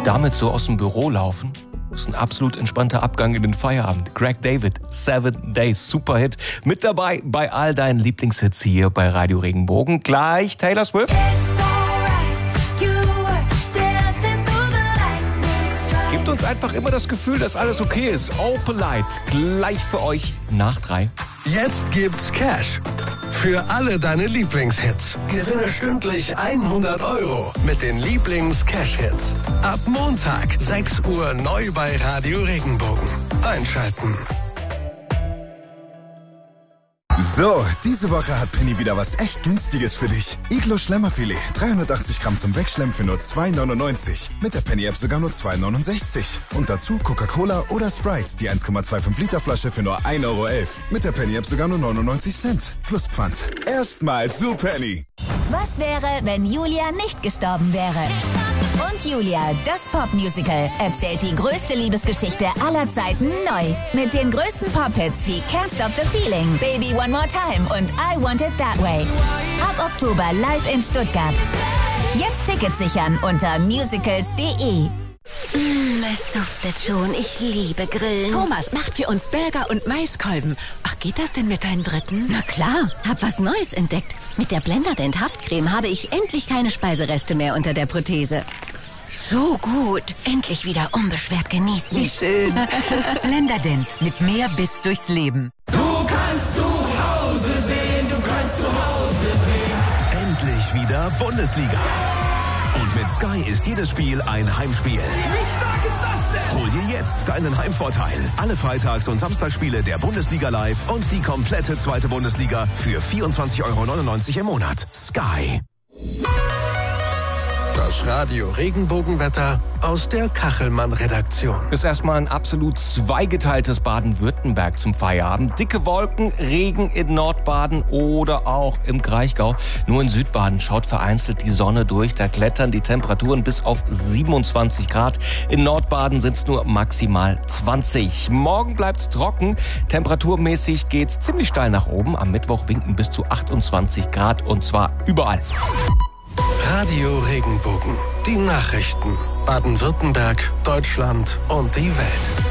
damit so aus dem Büro laufen? Das ist ein absolut entspannter Abgang in den Feierabend. Craig David, 7 Days, Superhit. Mit dabei bei all deinen Lieblingshits hier bei Radio Regenbogen. Gleich Taylor Swift. Gibt uns einfach immer das Gefühl, dass alles okay ist. Open Light, gleich für euch nach 3. Jetzt gibt's Cash für alle deine Lieblingshits. Gewinne stündlich 100 € mit den Lieblings-Cash-Hits. Ab Montag, 6 Uhr, neu bei Radio Regenbogen. Einschalten. So, diese Woche hat Penny wieder was echt Günstiges für dich. Iglo Schlemmerfilet, 380 Gramm zum Wegschlemmen für nur 2,99. Mit der Penny-App sogar nur 2,69. Und dazu Coca-Cola oder Sprite, die 1,25 Liter Flasche für nur 1,11 €. Mit der Penny-App sogar nur 99 Cent. Plus Pfand. Erstmal zu Penny. Was wäre, wenn Julia nicht gestorben wäre? Und Julia, das Popmusical, erzählt die größte Liebesgeschichte aller Zeiten neu. Mit den größten Pop-Hits wie Can't Stop the Feeling, Baby One More Time und I Want It That Way. Ab Oktober live in Stuttgart. Jetzt Tickets sichern unter musicals.de. Es duftet schon. Ich liebe Grillen. Thomas macht für uns Burger und Maiskolben. Ach, geht das denn mit deinem dritten? Na klar, hab was Neues entdeckt. Mit der Blenderdent Haftcreme habe ich endlich keine Speisereste mehr unter der Prothese. So gut. Endlich wieder unbeschwert genießen. Wie schön. Blenderdent mit mehr Biss durchs Leben. Du kannst zu Hause sehen, du kannst zu Hause sehen. Endlich wieder Bundesliga. Und mit Sky ist jedes Spiel ein Heimspiel. Wie stark ist das denn? Hol dir jetzt deinen Heimvorteil. Alle Freitags- und Samstagsspiele der Bundesliga live und die komplette zweite Bundesliga für 24,99 € im Monat. Sky. Das Radio Regenbogenwetter aus der Kachelmann-Redaktion. Ist erstmal ein absolut zweigeteiltes Baden-Württemberg zum Feierabend. Dicke Wolken, Regen in Nordbaden oder auch im Kraichgau. Nur in Südbaden schaut vereinzelt die Sonne durch. Da klettern die Temperaturen bis auf 27 Grad. In Nordbaden sind es nur maximal 20. Morgen bleibt's trocken. Temperaturmäßig geht's ziemlich steil nach oben. Am Mittwoch winken bis zu 28 Grad und zwar überall. Radio Regenbogen. Die Nachrichten. Baden-Württemberg, Deutschland und die Welt.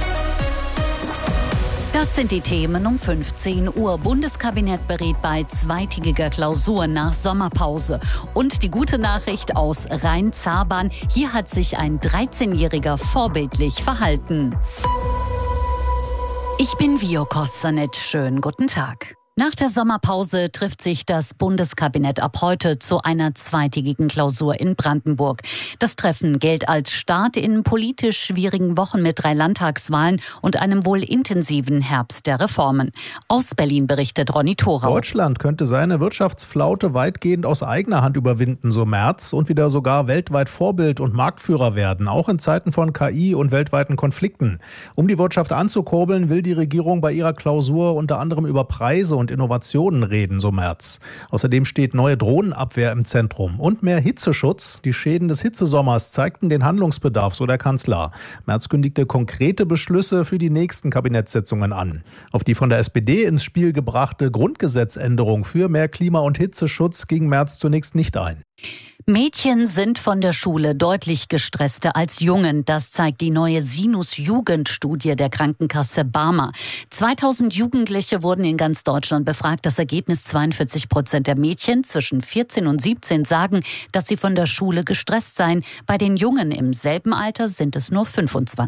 Das sind die Themen um 15 Uhr. Bundeskabinett berät bei zweitägiger Klausur nach Sommerpause. Und die gute Nachricht aus Rhein-Zabern. Hier hat sich ein 13-Jähriger vorbildlich verhalten. Ich bin Vio Kostanec. Schönen guten Tag. Nach der Sommerpause trifft sich das Bundeskabinett ab heute zu einer zweitägigen Klausur in Brandenburg. Das Treffen gilt als Start in politisch schwierigen Wochen mit 3 Landtagswahlen und einem wohl intensiven Herbst der Reformen. Aus Berlin berichtet Ronny Thorau. Deutschland könnte seine Wirtschaftsflaute weitgehend aus eigener Hand überwinden, so Merz, und wieder sogar weltweit Vorbild und Marktführer werden, auch in Zeiten von KI und weltweiten Konflikten. Um die Wirtschaft anzukurbeln, will die Regierung bei ihrer Klausur unter anderem über Preise und Innovationen reden, so Merz. Außerdem steht neue Drohnenabwehr im Zentrum und mehr Hitzeschutz. Die Schäden des Hitzesommers zeigten den Handlungsbedarf, so der Kanzler. Merz kündigte konkrete Beschlüsse für die nächsten Kabinettssitzungen an. Auf die von der SPD ins Spiel gebrachte Grundgesetzänderung für mehr Klima- und Hitzeschutz ging Merz zunächst nicht ein. Mädchen sind von der Schule deutlich gestresster als Jungen. Das zeigt die neue Sinus-Jugendstudie der Krankenkasse Barmer. 2000 Jugendliche wurden in ganz Deutschland befragt. Das Ergebnis: 42% der Mädchen zwischen 14 und 17 sagen, dass sie von der Schule gestresst seien. Bei den Jungen im selben Alter sind es nur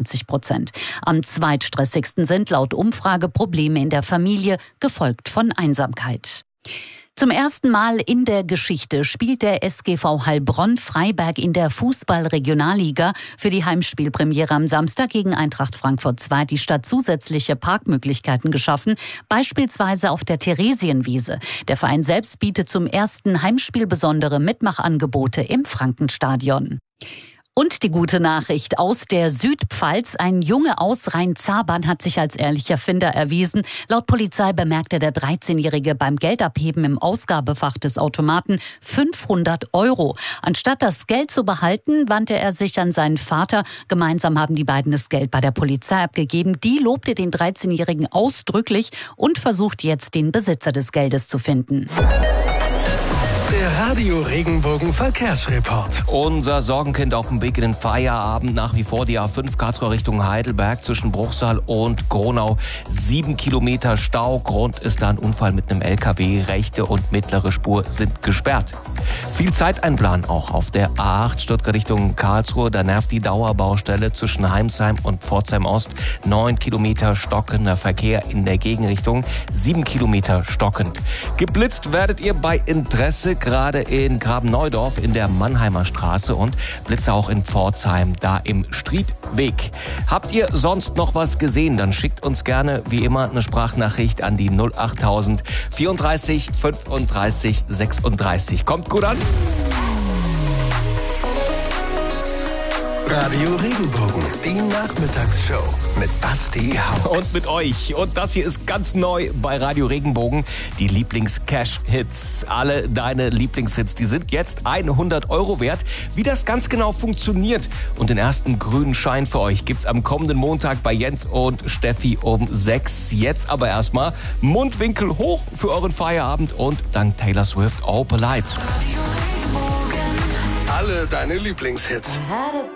25%. Am zweitstressigsten sind laut Umfrage Probleme in der Familie, gefolgt von Einsamkeit. Zum ersten Mal in der Geschichte spielt der SGV Heilbronn-Freiberg in der Fußball-Regionalliga. Für die Heimspielpremiere am Samstag gegen Eintracht Frankfurt 2 hat die Stadt zusätzliche Parkmöglichkeiten geschaffen, beispielsweise auf der Theresienwiese. Der Verein selbst bietet zum ersten Heimspiel besondere Mitmachangebote im Frankenstadion. Und die gute Nachricht aus der Südpfalz: Ein Junge aus Rhein-Zabern hat sich als ehrlicher Finder erwiesen. Laut Polizei bemerkte der 13-Jährige beim Geldabheben im Ausgabefach des Automaten 500 €. Anstatt das Geld zu behalten, wandte er sich an seinen Vater. Gemeinsam haben die beiden das Geld bei der Polizei abgegeben. Die lobte den 13-Jährigen ausdrücklich und versucht jetzt, den Besitzer des Geldes zu finden. Der Radio Regenbogen Verkehrsreport. Unser Sorgenkind auf dem Weg in den Feierabend. Nach wie vor die A5 Karlsruhe Richtung Heidelberg zwischen Bruchsal und Gronau. 7 Kilometer Stau. Grund ist da ein Unfall mit einem LKW. Rechte und mittlere Spur sind gesperrt. Viel Zeit einplanen auch auf der A8 Stuttgart Richtung Karlsruhe. Da nervt die Dauerbaustelle zwischen Heimsheim und Pforzheim Ost. 9 Kilometer stockender Verkehr in der Gegenrichtung. 7 Kilometer stockend. Geblitzt werdet ihr bei Interesse, gerade in Graben-Neudorf in der Mannheimer Straße und Blitze auch in Pforzheim, da im Striedweg. Habt ihr sonst noch was gesehen? Dann schickt uns gerne wie immer eine Sprachnachricht an die 08000 34 35 36. Kommt gut an. Radio Regenbogen, die Nachmittagsshow mit Basti Hauck. Und mit euch. Und das hier ist ganz neu bei Radio Regenbogen. Die Lieblings-Cash-Hits. Alle deine Lieblingshits, die sind jetzt 100 Euro wert. Wie das ganz genau funktioniert und den ersten grünen Schein für euch gibt's am kommenden Montag bei Jens und Steffi um 6. Jetzt aber erstmal Mundwinkel hoch für euren Feierabend und dank Taylor Swift All Polite. Alle deine Lieblingshits.